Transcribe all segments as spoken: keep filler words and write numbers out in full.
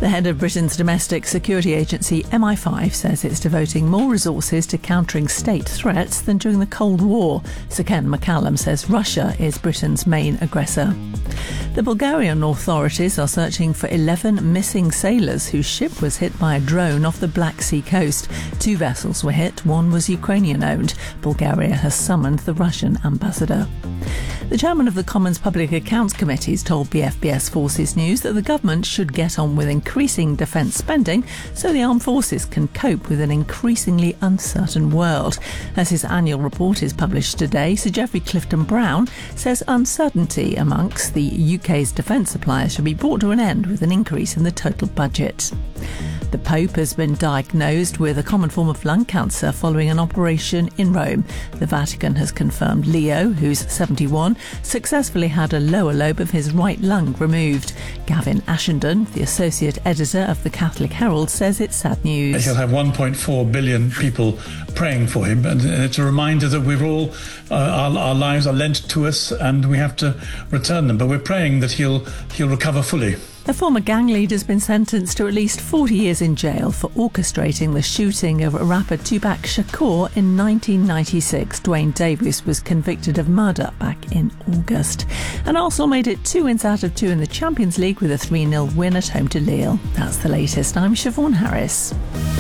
The head of Britain's domestic security agency M I five says it's devoting more resources to countering state threats than during the Cold War. Sir Ken McCallum says Russia is Britain's main aggressor. The Bulgarian authorities are searching for eleven missing sailors whose ship was hit by a drone off the Black Sea coast. Two vessels were hit, one was Ukrainian-owned. Bulgaria has summoned the Russian ambassador. The chairman of the Commons Public Accounts Committee told B F B S Forces News that the government should get on with increasing defence spending so the armed forces can cope with an increasingly uncertain world. As his annual report is published today, Sir Geoffrey Clifton-Brown says uncertainty amongst the U K's defence suppliers should be brought to an end with an increase in the total budget. The Pope has been diagnosed with a common form of lung cancer following an operation in Rome. The Vatican has confirmed Leo, who's seventy-one, successfully had a lower lobe of his right lung removed. Gavin Ashenden, the associate editor of the Catholic Herald, says it's sad news. He'll have one point four billion people praying for him, and it's a reminder that we're all, uh, our, our lives are lent to us and we have to return them. But we're praying that he'll he'll recover fully. A former gang leader has been sentenced to at least forty years in jail for orchestrating the shooting of rapper Tupac Shakur in nineteen ninety-six. Dwayne Davis was convicted of murder back in August. And Arsenal made it two wins out of two in the Champions League with a three nil win at home to Lille. That's the latest. I'm Siobhan Harris.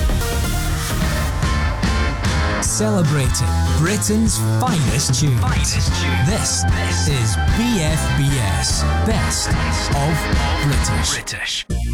Celebrating Britain's finest tunes. Finest tune. This, this is B F B S Best of British. British.